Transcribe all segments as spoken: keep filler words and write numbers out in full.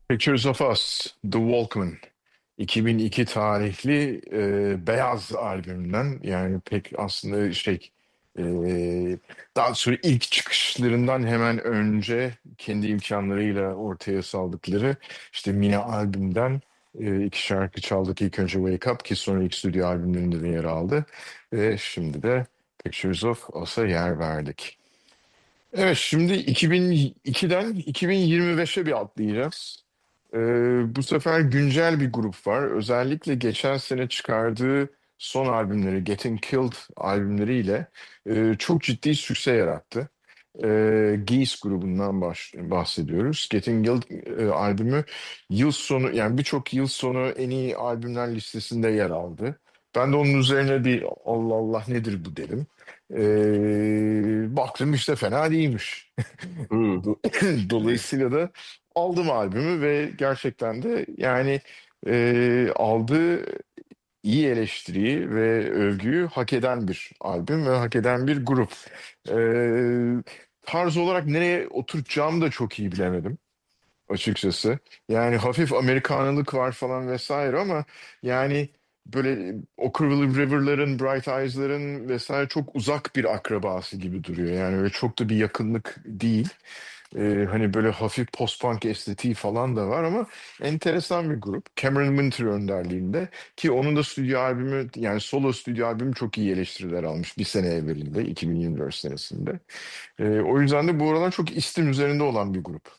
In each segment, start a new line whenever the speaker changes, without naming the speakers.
Pictures of Us, The Walkman. iki bin iki tarihli e, Beyaz albümünden yani pek aslında şey e, daha sonra ilk çıkışlarından hemen önce kendi imkanlarıyla ortaya saldıkları işte mini albümden e, iki şarkı çaldık. İlk önce Wake Up ki sonra ilk stüdyo albümlerinde de yer aldı ve şimdi de Pictures of Us'a yer verdik. Evet, şimdi iki bin ikiden iki bin yirmi beşe bir atlayacağız. Ee, bu sefer güncel bir grup var. Özellikle geçen sene çıkardığı son albümleri, Getting Killed albümleriyle e, çok ciddi sükse yarattı. Ee, Geese grubundan baş- bahsediyoruz. Getting Killed e, albümü yıl sonu, yani birçok yıl sonu en iyi albümler listesinde yer aldı. Ben de onun üzerine bir Allah Allah nedir bu dedim. Ee, baktım işte fena değilmiş.
Hmm.
Do- Dolayısıyla da aldım albümü ve gerçekten de yani e, aldığı iyi eleştiriyi ve övgüyü hak eden bir albüm ve hak eden bir grup. E, tarz olarak nereye oturtacağımı da çok iyi bilemedim açıkçası. Yani hafif Amerikanılık var falan vesaire ama yani böyle Okkervil River'ların, Bright Eyes'ların vesaire çok uzak bir akrabası gibi duruyor. Yani öyle çok da bir yakınlık değil. Ee, hani böyle hafif post-punk estetiği falan da var ama enteresan bir grup. Cameron Winter önderliğinde ki onun da stüdyo albümü yani solo stüdyo albümü çok iyi eleştiriler almış bir sene evvelinde iki bin yirmi dört senesinde. Ee, o yüzden de bu aralar çok istim üzerinde olan bir grup.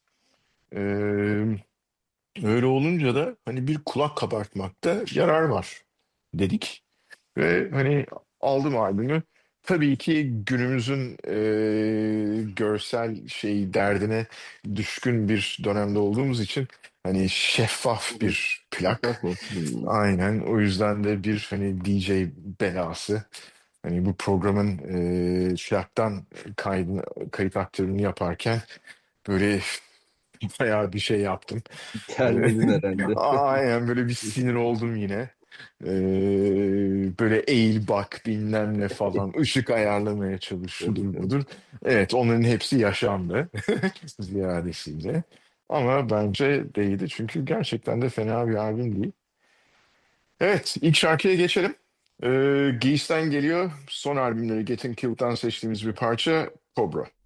Ee, öyle olunca da hani bir kulak kabartmakta yarar var dedik. Ve hani aldım albümü. Tabii ki günümüzün e, görsel şey derdine düşkün bir dönemde olduğumuz için hani şeffaf bir
Şeffaf
plak.
mı? Hmm.
Aynen o yüzden de bir hani D J belası. Hani bu programın e, plaktan kaydını, kayıt aktarımını yaparken böyle bayağı bir şey yaptım. Ee,
Terledin herhalde.
Aynen böyle bir sinir oldum yine. Ee, böyle eğil bak bilmem ne falan ışık ayarlamaya çalış
Tabii
şudur
tabii.
budur. Evet onların hepsi yaşandı ziyadesiyle. Ama bence değdi çünkü gerçekten de fena bir albüm değil. Evet ilk şarkıya geçelim. Ee, Geese'den geliyor son albümleri Getting Killed'dan seçtiğimiz bir parça Cobra.